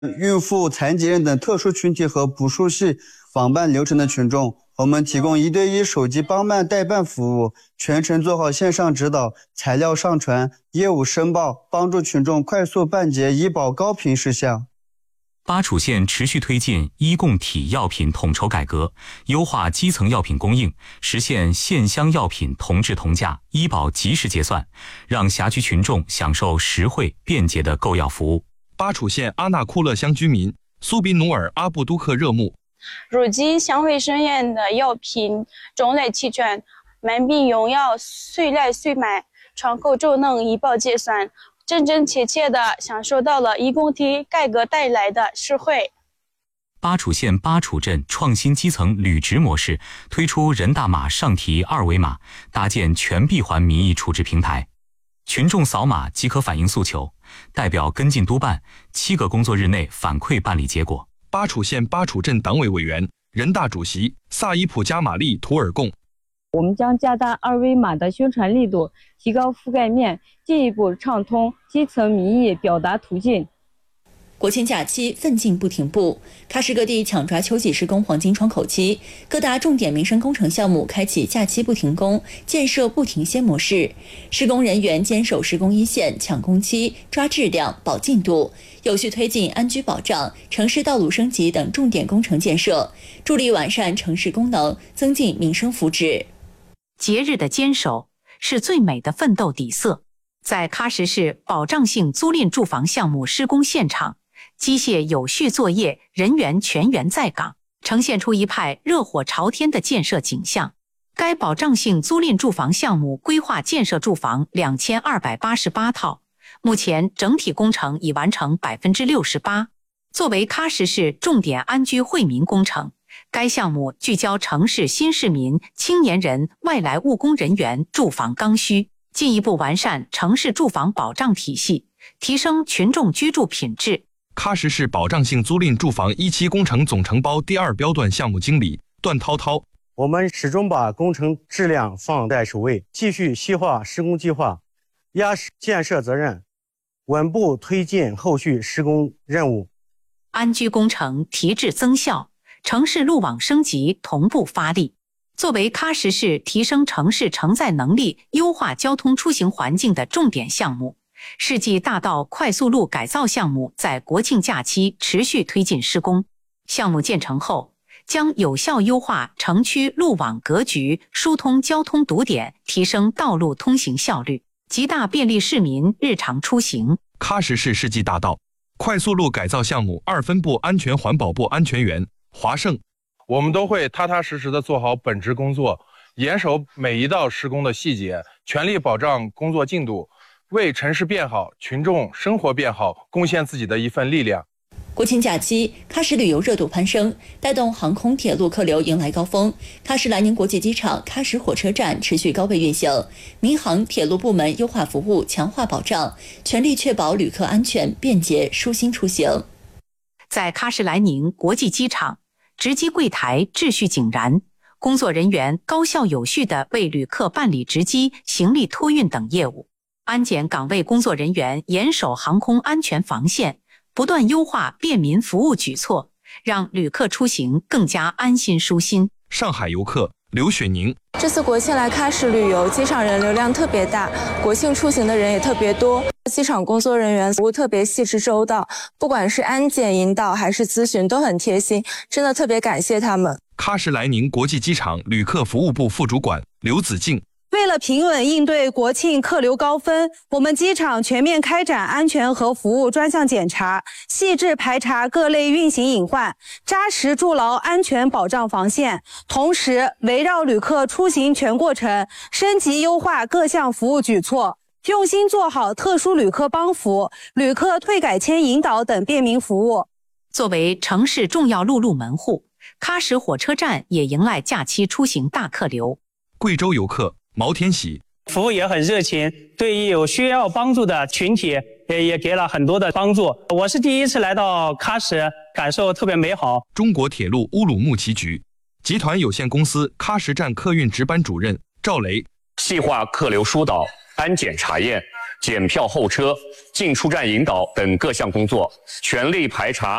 孕妇、残疾人等特殊群体和不熟悉访办流程的群众，我们提供1对1手机帮办代办服务，全程做好线上指导、材料上传、业务申报，帮助群众快速办结医保高频事项。 巴楚县持续推进医共体药品统筹改革，优化基层药品供应，实现县乡药品同质同价、医保及时结算，让辖区群众享受实惠便捷的购药服务。 巴楚县阿纳库勒乡居民苏比努尔阿布都克热木， 如今乡卫生院的药品种类齐全，慢病用药随来随买，窗口就能医保结算，真真切切地享受到了医共体改革带来的实惠。 巴楚县巴楚镇创新基层履职模式，推出人大码上提二维码，搭建全闭环民意处置平台，群众扫码即可反映诉求，代表跟进督办，7个工作日内反馈办理结果。 巴楚县巴楚镇党委委员、人大主席萨伊普加玛丽图尔贡， 我们将加大二维码的宣传力度，提高覆盖面，进一步畅通基层民意表达途径。 国庆假期奋进不停步，喀什各地抢抓秋季施工黄金窗口期，各大重点民生工程项目开启假期不停工、建设不停歇模式。施工人员坚守施工一线，抢工期、抓质量、保进度，有序推进安居保障、城市道路升级等重点工程建设，助力完善城市功能，增进民生福祉。 节日的坚守是最美的奋斗底色。在喀什市保障性租赁住房项目施工现场，机械有序作业，人员全员在岗，呈现出一派热火朝天的建设景象。该保障性租赁住房项目规划建设住房2288套，目前整体工程已完成68%。作为喀什市重点安居惠民工程，该项目聚焦城市新市民、青年人、外来务工人员住房刚需，进一步完善城市住房保障体系，提升群众居住品质。 喀什市保障性租赁住房1期工程总承包第2标段项目经理段涛涛， 我们始终把工程质量放在首位，继续细化施工计划，压实建设责任，稳步推进后续施工任务。 安居工程提质增效，城市路网升级同步发力。作为喀什市提升城市承载能力、优化交通出行环境的重点项目，世纪大道快速路改造项目在国庆假期持续推进施工。项目建成后，将有效优化城区路网格局，疏通交通堵点，提升道路通行效率，极大便利市民日常出行。 喀什市世纪大道快速路改造项目2分部安全环保部安全员华胜， 我们都会踏踏实实地做好本职工作，严守每一道施工的细节，全力保障工作进度，为城市变好、群众生活变好贡献自己的一份力量。 国庆假期，喀什旅游热度攀升，带动航空铁路客流迎来高峰。喀什莱宁国际机场、喀什火车站持续高位运行，民航铁路部门优化服务，强化保障，全力确保旅客安全、便捷、舒心出行。 在喀什莱宁国际机场，值机柜台秩序井然，工作人员高效有序地为旅客办理值机、行李托运等业务。安检岗位工作人员严守航空安全防线，不断优化便民服务举措，让旅客出行更加安心舒心。 上海游客刘雪宁， 这次国庆来喀什旅游，机场人流量特别大，国庆出行的人也特别多，机场工作人员服务特别细致周到，不管是安检引导还是咨询都很贴心，真的特别感谢他们。 喀什莱宁国际机场旅客服务部副主管刘子静， 为了平稳应对国庆客流高峰，我们机场全面开展安全和服务专项检查，细致排查各类运行隐患，扎实筑牢安全保障防线。同时，围绕旅客出行全过程，升级优化各项服务举措，用心做好特殊旅客帮扶、旅客退改签引导等便民服务。 作为城市重要陆路门户，喀什火车站也迎来假期出行大客流。 贵州游客毛天喜， 服务也很热情，对于有需要帮助的群体也给了很多的帮助。我是第一次来到喀什，感受特别美好。 中国铁路乌鲁木齐局集团有限公司喀什站客运值班主任赵雷， 细化客流疏导、安检查验， 检票候车、进出站引导等各项工作，全力排查